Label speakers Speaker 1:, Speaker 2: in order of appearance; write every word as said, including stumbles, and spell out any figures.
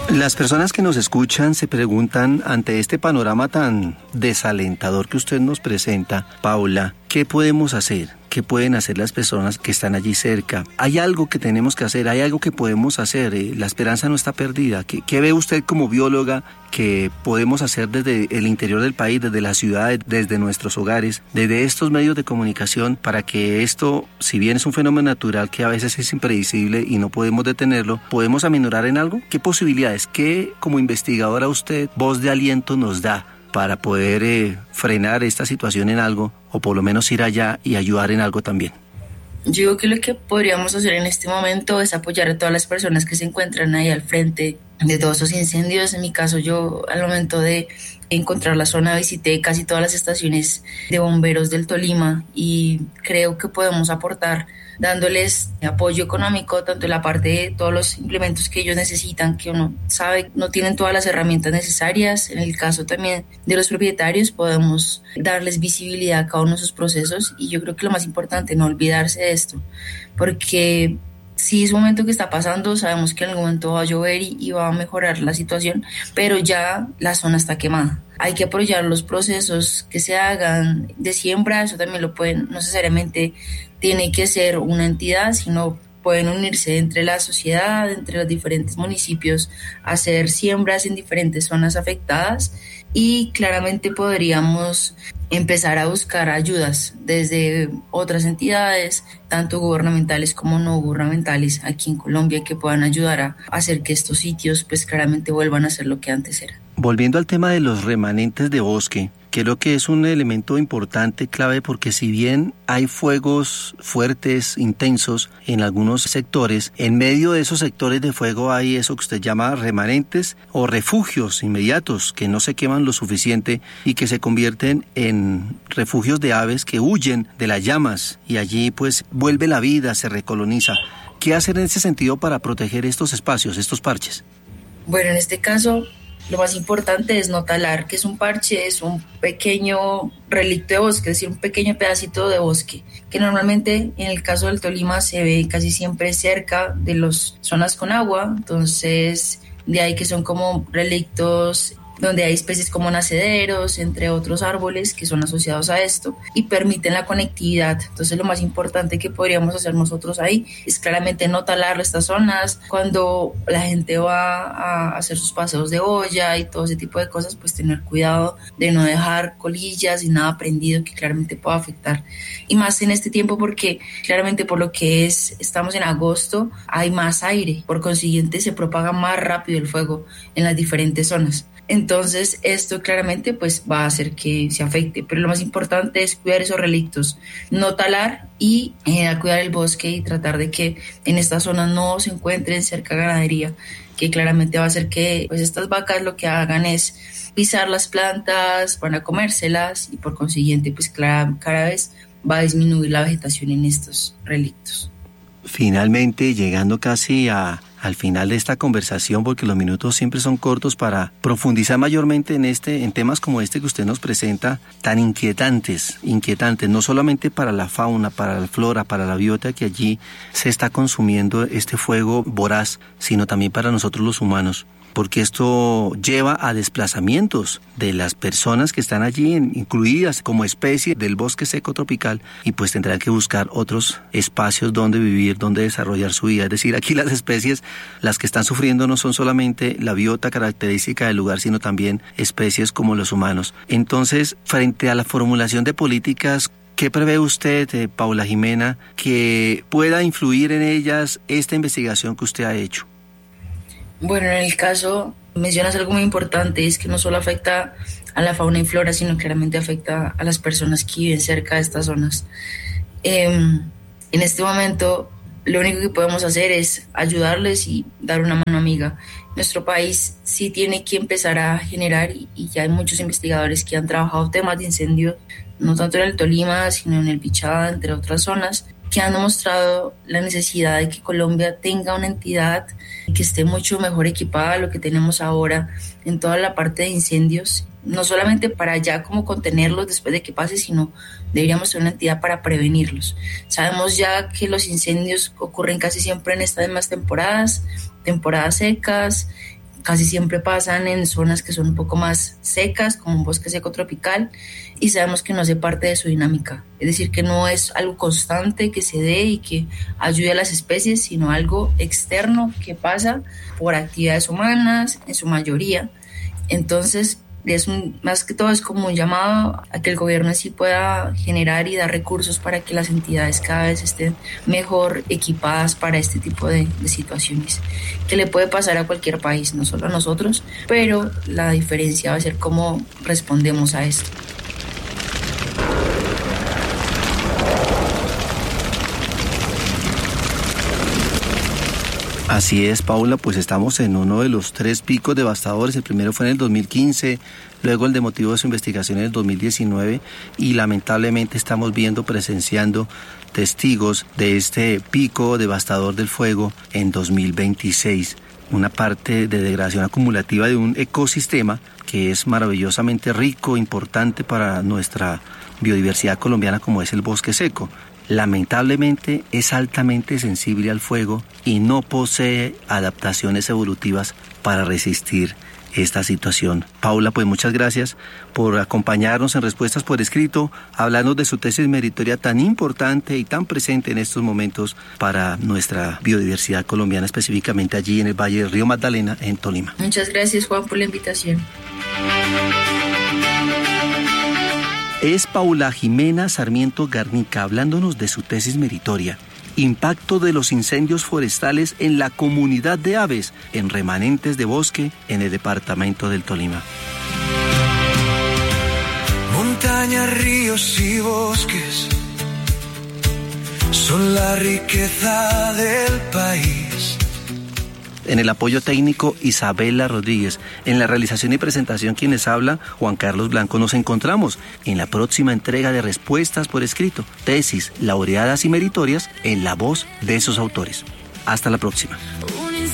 Speaker 1: Las personas que nos escuchan se preguntan, ante este panorama tan desalentador que usted nos presenta, Paula, ¿qué podemos hacer? ¿Qué pueden hacer las personas que están allí cerca? ¿Hay algo que tenemos que hacer? ¿Hay algo que podemos hacer? Eh, la esperanza no está perdida. ¿Qué, qué ve usted como bióloga que podemos hacer desde el interior del país, desde las ciudades, desde nuestros hogares, desde estos medios de comunicación, para que esto, si bien es un fenómeno natural que a veces es impredecible y no podemos detenerlo, podemos aminorar en algo? ¿Qué posibilidades, qué como investigadora usted, voz de aliento nos da para poder eh, frenar esta situación en algo, o por lo menos ir allá y ayudar en algo también?
Speaker 2: Yo digo que lo que podríamos hacer en este momento es apoyar a todas las personas que se encuentran ahí al frente de todos estos incendios. En mi caso, yo al momento de encontrar la zona visité casi todas las estaciones de bomberos del Tolima y creo que podemos aportar dándoles apoyo económico, tanto en la parte de todos los implementos que ellos necesitan, que uno sabe no tienen todas las herramientas necesarias. En el caso también de los propietarios, podemos darles visibilidad a cada uno de sus procesos, y yo creo que lo más importante es no olvidarse de esto, porque sí es un momento que está pasando, sabemos que en algún momento va a llover y, y va a mejorar la situación, pero ya la zona está quemada. Hay que apoyar los procesos que se hagan de siembra, eso también lo pueden, no necesariamente tiene que ser una entidad, sino pueden unirse entre la sociedad, entre los diferentes municipios, hacer siembras en diferentes zonas afectadas, y claramente podríamos empezar a buscar ayudas desde otras entidades, tanto gubernamentales como no gubernamentales, aquí en Colombia, que puedan ayudar a hacer que estos sitios pues claramente vuelvan a ser lo que antes eran.
Speaker 1: Volviendo al tema de los remanentes de bosque, creo que es un elemento importante, clave, porque si bien hay fuegos fuertes, intensos en algunos sectores, en medio de esos sectores de fuego hay eso que usted llama remanentes o refugios inmediatos que no se queman lo suficiente y que se convierten en refugios de aves que huyen de las llamas, y allí pues vuelve la vida, se recoloniza. ¿Qué hacer en ese sentido para proteger estos espacios, estos parches?
Speaker 2: Bueno, en este caso, lo más importante es no talar, que es un parche, es un pequeño relicto de bosque, es decir, un pequeño pedacito de bosque, que normalmente en el caso del Tolima se ve casi siempre cerca de las zonas con agua. Entonces de ahí que son como relictos donde hay especies como nacederos, entre otros árboles que son asociados a esto y permiten la conectividad. Entonces lo más importante que podríamos hacer nosotros ahí es claramente no talar estas zonas. Cuando la gente va a hacer sus paseos de olla y todo ese tipo de cosas, pues tener cuidado de no dejar colillas y nada prendido que claramente pueda afectar. Y más en este tiempo, porque claramente por lo que es, estamos en agosto, hay más aire, por consiguiente se propaga más rápido el fuego en las diferentes zonas. Entonces esto claramente pues va a hacer que se afecte, pero lo más importante es cuidar esos relictos, no talar y eh, cuidar el bosque y tratar de que en esta zona no se encuentren cerca ganadería, que claramente va a hacer que pues estas vacas lo que hagan es pisar las plantas, van a comérselas y por consiguiente pues cada, cada vez va a disminuir la vegetación en estos relictos.
Speaker 1: Finalmente, llegando casi a, al final de esta conversación, porque los minutos siempre son cortos para profundizar mayormente en este, en temas como este que usted nos presenta, tan inquietantes, inquietantes, no solamente para la fauna, para la flora, para la biota que allí se está consumiendo este fuego voraz, sino también para nosotros los humanos, porque esto lleva a desplazamientos de las personas que están allí, incluidas como especie del bosque seco tropical, y pues tendrán que buscar otros espacios donde vivir, donde desarrollar su vida. Es decir, aquí las especies, las que están sufriendo no son solamente la biota característica del lugar, sino también especies como los humanos. Entonces, frente a la formulación de políticas, ¿qué prevé usted, eh, Paula Jimena, que pueda influir en ellas esta investigación que usted ha hecho?
Speaker 2: Bueno, en el caso, mencionas algo muy importante, es que no solo afecta a la fauna y flora, sino claramente afecta a las personas que viven cerca de estas zonas. Eh, en este momento, lo único que podemos hacer es ayudarles y dar una mano amiga. Nuestro país sí tiene que empezar a generar, y, y ya hay muchos investigadores que han trabajado temas de incendios, no tanto en el Tolima, sino en el Bichada, entre otras zonas, que han demostrado la necesidad de que Colombia tenga una entidad que esté mucho mejor equipada a lo que tenemos ahora en toda la parte de incendios, no solamente para ya como contenerlos después de que pase, sino deberíamos tener una entidad para prevenirlos. Sabemos ya que los incendios ocurren casi siempre en estas mismas temporadas, temporadas secas, casi siempre pasan en zonas que son un poco más secas, como un bosque seco tropical, y sabemos que no hace parte de su dinámica. Es decir, que no es algo constante que se dé y que ayude a las especies, sino algo externo que pasa por actividades humanas, en su mayoría. Entonces, es un, más que todo es como un llamado a que el gobierno sí pueda generar y dar recursos para que las entidades cada vez estén mejor equipadas para este tipo de, de situaciones que le puede pasar a cualquier país, no solo a nosotros, pero la diferencia va a ser cómo respondemos a esto.
Speaker 1: Así es, Paula, pues estamos en uno de los tres picos devastadores. El primero fue en el dos mil quince, luego el de motivo de su investigación en el dos mil diecinueve y lamentablemente estamos viendo, presenciando testigos de este pico devastador del fuego en dos mil veintiséis. Una parte de degradación acumulativa de un ecosistema que es maravillosamente rico, importante para nuestra biodiversidad colombiana como es el bosque seco. Lamentablemente es altamente sensible al fuego y no posee adaptaciones evolutivas para resistir esta situación. Paula, pues muchas gracias por acompañarnos en Respuestas por Escrito, hablarnos de su tesis meritoria tan importante y tan presente en estos momentos para nuestra biodiversidad colombiana, específicamente allí en el Valle del Río Magdalena, en Tolima.
Speaker 2: Muchas gracias, Juan, por la invitación.
Speaker 1: Es Paula Jimena Sarmiento Garnica hablándonos de su tesis meritoria, Impacto de los incendios forestales en la comunidad de aves en remanentes de bosque en el departamento del Tolima.
Speaker 3: Montañas, ríos y bosques son la riqueza del país.
Speaker 1: En el apoyo técnico, Isabela Rodríguez. En la realización y presentación, quienes habla, Juan Carlos Blanco. Nos encontramos en la próxima entrega de Respuestas por Escrito, tesis laureadas y meritorias en la voz de sus autores. Hasta la próxima.